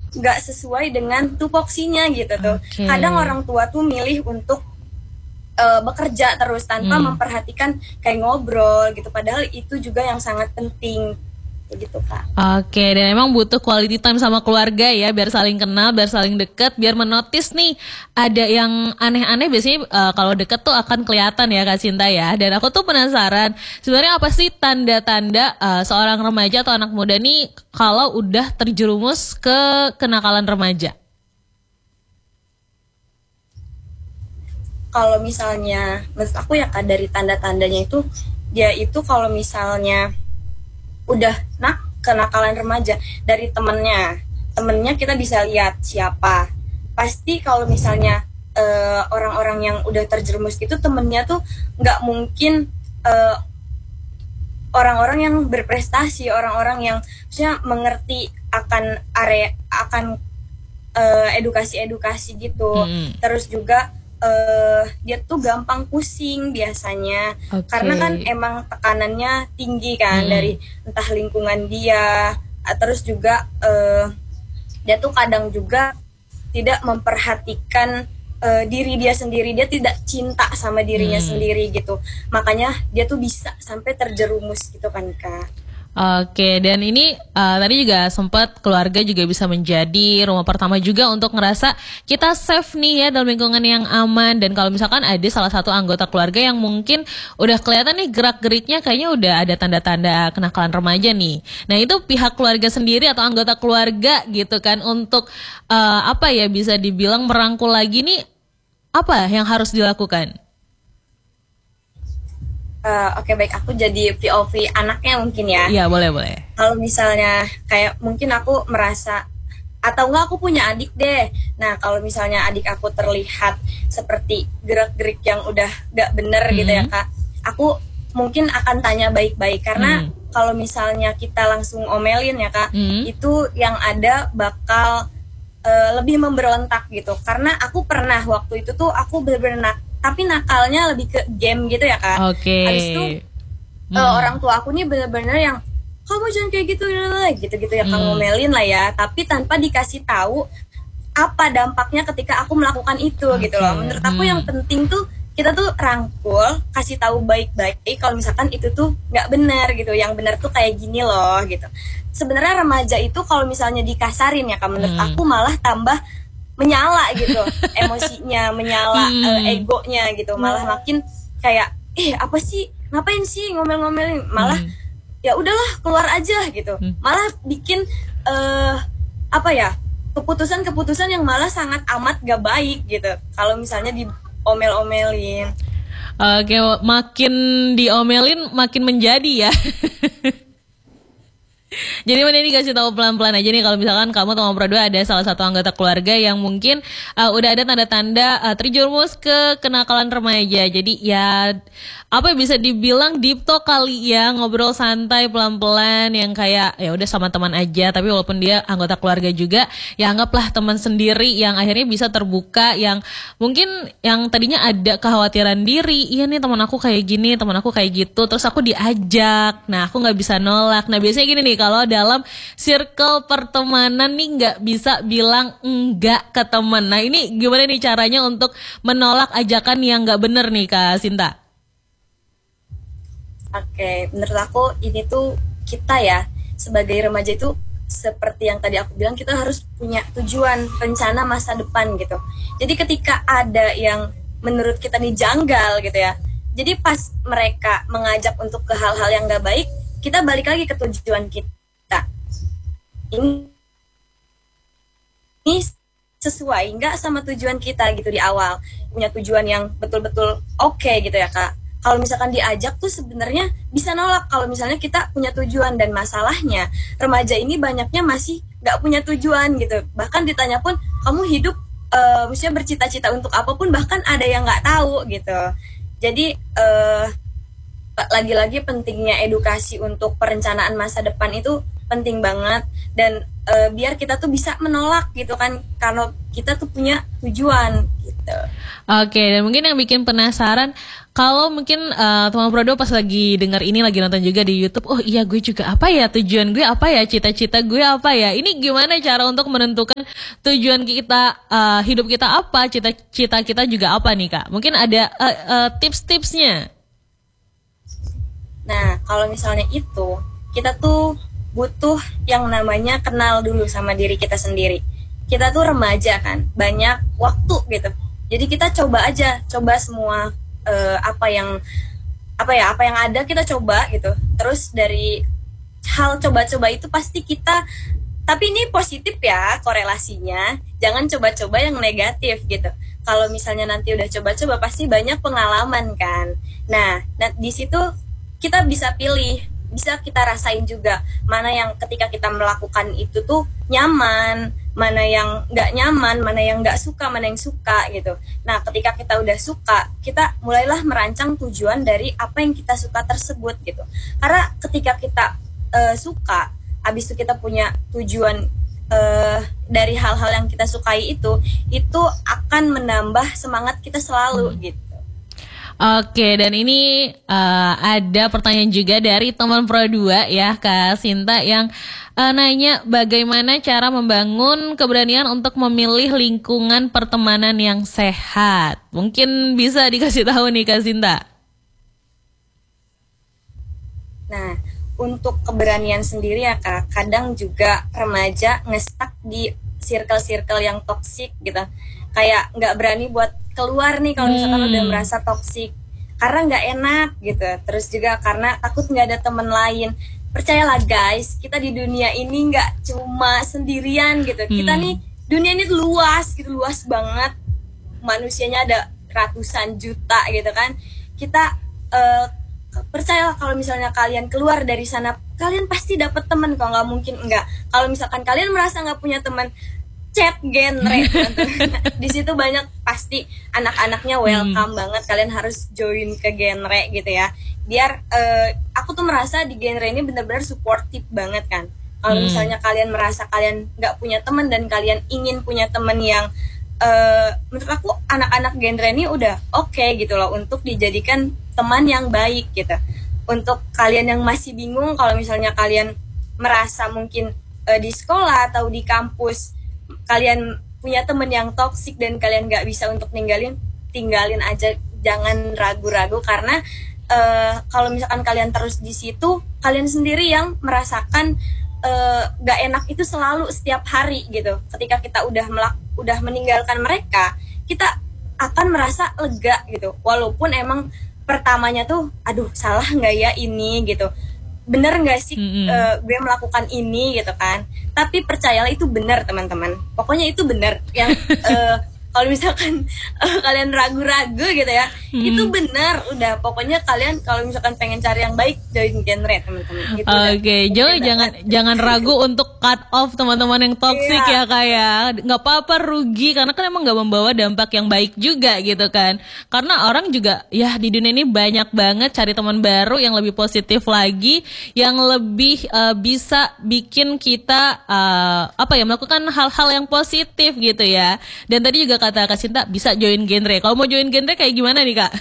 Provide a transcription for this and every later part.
nggak sesuai dengan tupoksinya gitu tuh. Oke. Kadang orang tua tuh milih untuk bekerja terus tanpa memperhatikan kayak ngobrol gitu, padahal itu juga yang sangat penting begitu kak. Oke, dan emang butuh quality time sama keluarga ya, biar saling kenal, biar saling deket, biar menotis nih ada yang aneh-aneh biasanya kalau deket tuh akan kelihatan ya Kak Cinta ya. Dan aku tuh penasaran, sebenarnya apa sih tanda-tanda seorang remaja atau anak muda nih kalau udah terjerumus ke kenakalan remaja? Kalau misalnya menurut aku ya kak, dari tanda-tandanya itu dia itu kalau misalnya udah kenakalan remaja dari temennya kita bisa lihat siapa. Pasti kalau misalnya orang-orang yang udah terjerumus gitu temennya tuh nggak mungkin eh, orang-orang yang berprestasi, orang-orang yang maksudnya mengerti akan area, akan edukasi-edukasi gitu. Hmm, Terus juga dia tuh gampang pusing biasanya oke. karena kan emang tekanannya tinggi kan Hmm. dari entah lingkungan dia. Terus juga dia tuh kadang juga tidak memperhatikan diri dia sendiri, dia tidak cinta sama dirinya Hmm. sendiri gitu, makanya dia tuh bisa sampai terjerumus gitu kan kak. Oke, dan ini tadi juga sempat keluarga juga bisa menjadi rumah pertama juga untuk ngerasa kita safe nih ya dalam lingkungan yang aman. Dan kalau misalkan ada salah satu anggota keluarga yang mungkin udah kelihatan nih gerak-geriknya kayaknya udah ada tanda-tanda kenakalan remaja nih. Nah itu pihak keluarga sendiri atau anggota keluarga gitu kan untuk apa ya bisa dibilang merangkul lagi nih apa yang harus dilakukan? Oke baik, aku jadi POV anaknya mungkin ya. Iya boleh boleh. Kalau misalnya kayak mungkin aku merasa atau enggak aku punya adik deh. Nah, kalau misalnya adik aku terlihat seperti gerak-gerik yang udah gak bener gitu ya, Hmm. Kak. Aku mungkin akan tanya baik-baik karena Hmm. kalau misalnya kita langsung omelin ya, Kak, Hmm. itu yang ada bakal lebih memberontak gitu. Karena aku pernah waktu itu tuh aku bener-bener tapi nakalnya lebih ke game gitu ya, Kak. Oke. Habis itu Hmm. orang tua aku nih bener-bener yang kamu jangan kayak gitu gitu-gitu ya, kamu Hmm. ngomelin lah ya, tapi tanpa dikasih tahu apa dampaknya ketika aku melakukan itu gitu Oke. loh. Menurut aku yang Hmm. penting tuh kita tuh rangkul, kasih tahu baik-baik kalau misalkan itu tuh nggak benar gitu. Yang benar tuh kayak gini loh gitu. Sebenarnya remaja itu kalau misalnya dikasarin ya, menurut Hmm. aku malah tambah menyala gitu, emosinya menyala, Hmm. egonya gitu, malah makin kayak apa sih, ngapain sih ngomel-ngomelin, malah Hmm. ya udahlah keluar aja gitu, Hmm. malah bikin apa ya, keputusan-keputusan yang malah sangat amat gak baik gitu kalau misalnya diomel-omelin. Oke, makin diomelin makin menjadi ya. Jadi ini dikasih tahu pelan-pelan aja nih kalau misalkan kamu atau berdua ada salah satu anggota keluarga yang mungkin udah ada tanda-tanda terjerumus ke kenakalan remaja. Jadi ya apa ya, bisa dibilang deep talk kali ya, ngobrol santai pelan-pelan yang kayak ya udah sama teman aja, tapi walaupun dia anggota keluarga juga, ya anggaplah teman sendiri yang akhirnya bisa terbuka, yang mungkin yang tadinya ada kekhawatiran diri, iya nih teman aku kayak gini, teman aku kayak gitu, terus aku diajak, nah aku nggak bisa nolak. Nah biasanya gini nih kalau dalam circle pertemanan nih nggak bisa bilang enggak ke teman. Nah ini gimana nih caranya untuk menolak ajakan yang nggak bener nih Kak Sinta? Oke, menurut aku ini tuh kita ya sebagai remaja itu seperti yang tadi aku bilang, kita harus punya tujuan, rencana masa depan gitu. Jadi ketika ada yang menurut kita nih janggal gitu ya, jadi pas mereka mengajak untuk ke hal-hal yang gak baik, kita balik lagi ke tujuan kita. Ini sesuai nggak sama tujuan kita gitu di awal, punya tujuan yang betul-betul oke gitu ya kak. Kalau misalkan diajak tuh sebenarnya bisa nolak kalau misalnya kita punya tujuan, dan masalahnya remaja ini banyaknya masih nggak punya tujuan gitu, bahkan ditanya pun kamu hidup maksudnya bercita-cita untuk apapun bahkan ada yang nggak tahu gitu. Jadi lagi-lagi pentingnya edukasi untuk perencanaan masa depan itu penting banget, dan biar kita tuh bisa menolak gitu kan, kalau kita tuh punya tujuan gitu. Oke, dan mungkin yang bikin penasaran, kalau mungkin teman Prodo pas lagi dengar ini, lagi nonton juga di YouTube, oh iya gue juga apa ya, tujuan gue apa ya, cita-cita gue apa ya. Ini gimana cara untuk menentukan tujuan kita, hidup kita apa, cita-cita kita juga apa nih Kak? Mungkin ada tips-tipsnya. Nah, kalau misalnya itu, kita tuh butuh yang namanya kenal dulu sama diri kita sendiri. Kita tuh remaja kan, banyak waktu gitu. Jadi kita coba aja, coba semua apa yang apa yang ada kita coba gitu. Terus dari hal coba-coba itu pasti kita, tapi ini positif ya korelasinya, jangan coba-coba yang negatif gitu. Kalau misalnya nanti udah coba-coba pasti banyak pengalaman kan. Nah di situ kita bisa pilih, bisa kita rasain juga mana yang ketika kita melakukan itu tuh nyaman, mana yang nggak nyaman, mana yang nggak suka, mana yang suka gitu. Nah ketika kita udah suka, kita mulailah merancang tujuan dari apa yang kita suka tersebut gitu. Karena ketika kita suka, abis itu kita punya tujuan dari hal-hal yang kita sukai itu akan menambah semangat kita selalu gitu. Oke, dan ini ada pertanyaan juga dari teman Pro 2 ya, Kak Sinta, yang nanya bagaimana cara membangun keberanian untuk memilih lingkungan pertemanan yang sehat. Mungkin bisa dikasih tahu nih Kak Sinta. Nah, untuk keberanian sendiri ya Kak, kadang juga remaja ngestak di circle-circle yang toksik gitu. Kayak nggak berani buat keluar nih kalau misalkan udah merasa toksik, karena nggak enak gitu. Terus juga karena takut nggak ada teman lain. Percayalah guys, kita di dunia ini nggak cuma sendirian gitu. Kita nih, dunia ini luas gitu, luas banget. Manusianya ada ratusan juta gitu kan. Kita percayalah kalau misalnya kalian keluar dari sana, kalian pasti dapat teman kok, nggak mungkin enggak. Kalau misalkan kalian merasa nggak punya teman, chat genre di situ banyak pasti anak-anaknya welcome banget. Kalian harus join ke genre gitu ya, biar aku tuh merasa di genre ini benar-benar supportive banget kan. Kalau misalnya kalian merasa kalian nggak punya teman dan kalian ingin punya teman yang menurut aku anak-anak genre ini udah oke gitu loh untuk dijadikan teman yang baik gitu. Untuk kalian yang masih bingung, kalau misalnya kalian merasa mungkin di sekolah atau di kampus kalian punya temen yang toksik dan kalian nggak bisa untuk tinggalin aja, jangan ragu-ragu. Karena kalau misalkan kalian terus di situ, kalian sendiri yang merasakan nggak enak itu selalu setiap hari gitu. Ketika kita udah meninggalkan mereka, kita akan merasa lega gitu, walaupun emang pertamanya tuh aduh salah nggak ya ini gitu, bener nggak sih gue melakukan ini gitu kan. Tapi percayalah itu benar teman-teman, pokoknya itu benar. Yang kalau misalkan kalian ragu-ragu gitu ya, itu benar. Udah pokoknya kalian kalau misalkan pengen cari yang baik, join genre teman-teman gitu. Oke, jangan ragu untuk cut off teman-teman yang toksik ya Kak ya. Nggak apa-apa rugi, karena kan emang nggak membawa dampak yang baik juga gitu kan. Karena orang juga ya di dunia ini banyak banget cari teman baru yang lebih positif lagi, yang lebih bisa bikin kita melakukan hal-hal yang positif gitu ya. Dan tadi juga kata Kak Sinta bisa join genre. Kalau mau join genre kayak gimana nih Kak?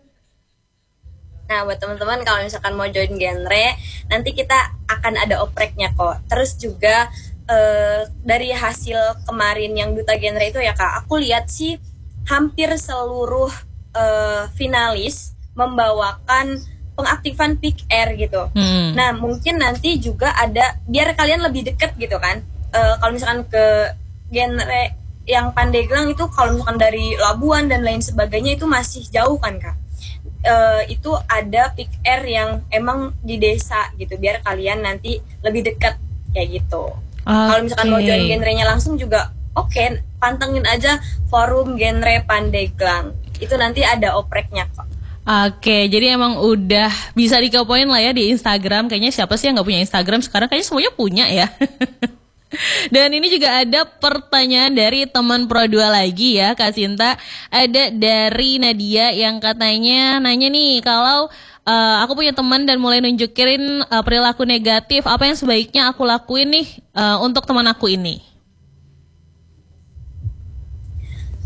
Nah buat teman-teman kalau misalkan mau join genre, nanti kita akan ada opreknya kok. Terus juga dari hasil kemarin yang Duta Genre itu ya Kak, aku lihat sih hampir seluruh finalis membawakan pengaktifan Pick Air gitu. Nah mungkin nanti juga ada, biar kalian lebih deket gitu kan. Kalau misalkan ke genre yang Pandeglang itu, kalau misalkan dari Labuan dan lain sebagainya itu masih jauh kan Kak. Itu ada Pick Air yang emang di desa gitu, biar kalian nanti lebih dekat kayak gitu. Kalau misalkan mau join genrenya langsung juga oke, pantengin aja forum genre Pandeglang, itu nanti ada opreknya kok. Oke, jadi emang udah bisa dikepoin lah ya di Instagram. Kayaknya siapa sih yang nggak punya Instagram sekarang? Kayaknya semuanya punya ya. Dan ini juga ada pertanyaan dari teman Pro 2 lagi ya Kak Sinta. Ada dari Nadia yang katanya nanya nih, kalau aku punya teman dan mulai nunjukin perilaku negatif, apa yang sebaiknya aku lakuin nih untuk teman aku ini?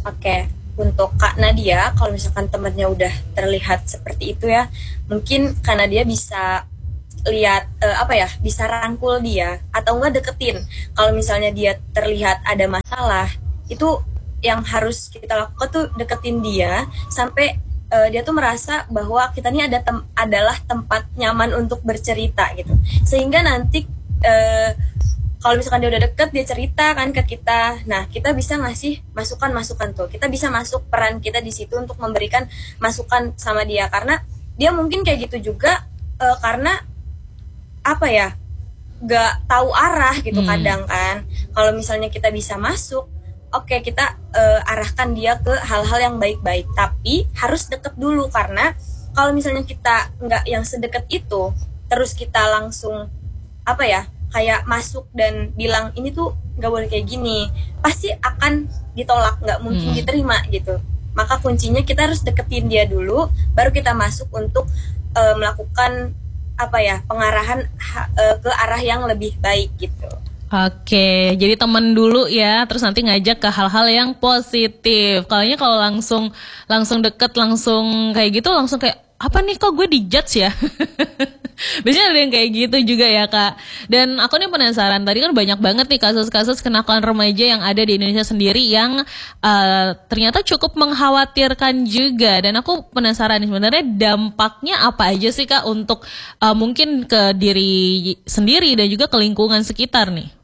Oke, untuk Kak Nadia, kalau misalkan temennya udah terlihat seperti itu ya, mungkin Kak Nadia bisa lihat apa ya, bisa rangkul dia atau enggak deketin. Kalau misalnya dia terlihat ada masalah, itu yang harus kita lakukan tuh deketin dia sampai dia tuh merasa bahwa kita ini adalah tempat nyaman untuk bercerita gitu. Sehingga nanti eh, kalau misalkan dia udah deket dia cerita kan ke kita, nah kita bisa ngasih masukan-masukan tuh, kita bisa masuk peran kita di situ untuk memberikan masukan sama dia, karena dia mungkin kayak gitu juga karena apa ya, gak tahu arah gitu Hmm. kadang kan. Kalau misalnya kita bisa masuk, oke kita arahkan dia ke hal-hal yang baik-baik, tapi harus deket dulu, karena kalau misalnya kita nggak yang sedekat itu terus kita langsung apa ya, kayak masuk dan bilang ini tuh nggak boleh kayak gini, pasti akan ditolak, nggak mungkin Hmm. diterima gitu. Maka kuncinya kita harus deketin dia dulu, baru kita masuk untuk melakukan apa ya, pengarahan ke arah yang lebih baik gitu. Oke, jadi temen dulu ya, terus nanti ngajak ke hal-hal yang positif. Kalau langsung langsung deket, langsung kayak gitu, langsung kayak apa nih kok gue dijudge ya? Biasanya ada yang kayak gitu juga ya Kak. Dan aku nih penasaran, tadi kan banyak banget nih kasus-kasus kenakalan remaja yang ada di Indonesia sendiri yang ternyata cukup mengkhawatirkan juga. Dan aku penasaran nih sebenarnya dampaknya apa aja sih Kak untuk mungkin ke diri sendiri dan juga ke lingkungan sekitar nih.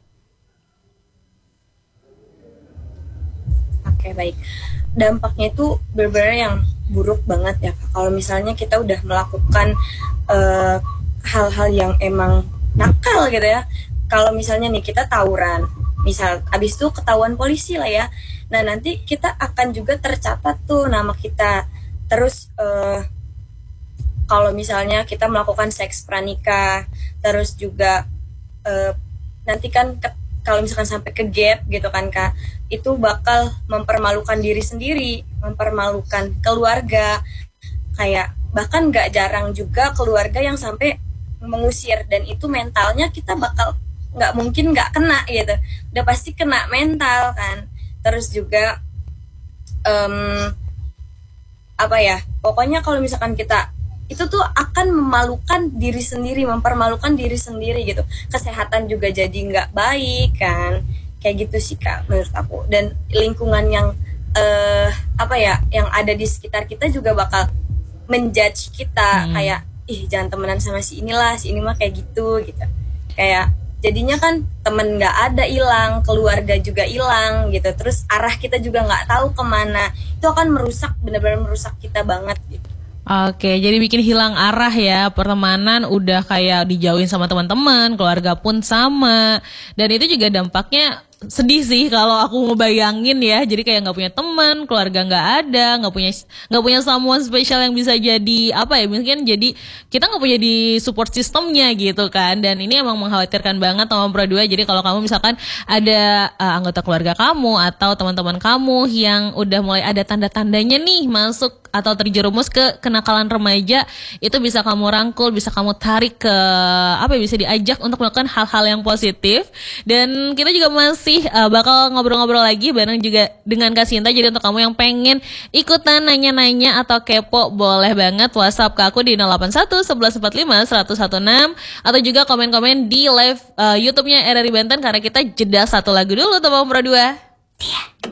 Oke, baik. Dampaknya itu benar-benar yang buruk banget ya, Kak. Kalau misalnya kita udah melakukan eh, hal-hal yang emang nakal gitu ya. Kalau misalnya nih kita tawuran, misal abis itu ketahuan polisi lah ya. Nah, nanti kita akan juga tercatat tuh nama kita. Terus kalau misalnya kita melakukan seks pranikah, terus juga eh, nanti kan kalau misalkan sampai ke gap gitu kan Kak, itu bakal mempermalukan diri sendiri, mempermalukan keluarga, kayak bahkan nggak jarang juga keluarga yang sampai mengusir, dan itu mentalnya kita bakal nggak mungkin nggak kena gitu, udah pasti kena mental kan. Terus juga em, apa ya, pokoknya kalau misalkan kita itu tuh akan memalukan diri sendiri, mempermalukan diri sendiri gitu, kesehatan juga jadi nggak baik kan, kayak gitu sih Kak menurut aku. Dan lingkungan yang apa ya, yang ada di sekitar kita juga bakal menjudge kita, Hmm. kayak ih jangan temenan sama si inilah, si ini mah kayak gitu gitu, kayak jadinya kan temen nggak ada, hilang keluarga juga hilang gitu, terus arah kita juga nggak tahu kemana, itu akan merusak, benar-benar merusak kita banget gitu. Oke, jadi bikin hilang arah ya, pertemanan udah kayak dijauhin sama teman-teman, keluarga pun sama. Dan itu juga dampaknya sedih sih kalau aku ngebayangin ya. Jadi kayak nggak punya teman, keluarga nggak ada, nggak punya someone spesial yang bisa jadi apa ya? Mungkin jadi kita nggak punya di support sistemnya gitu kan. Dan ini emang mengkhawatirkan banget sama Pro 2. Jadi kalau kamu misalkan ada anggota keluarga kamu atau teman-teman kamu yang udah mulai ada tanda-tandanya nih masuk atau terjerumus ke kenakalan remaja, itu bisa kamu rangkul, bisa kamu tarik ke apa ya, bisa diajak untuk melakukan hal-hal yang positif. Dan kita juga masih bakal ngobrol-ngobrol lagi bareng juga dengan Kak Sinta. Jadi untuk kamu yang pengen ikutan nanya-nanya atau kepo, boleh banget WhatsApp ke aku di 081 1145 116 atau juga komen-komen di live YouTube-nya RRI Banten, karena kita jeda satu lagu dulu teman Pro 2.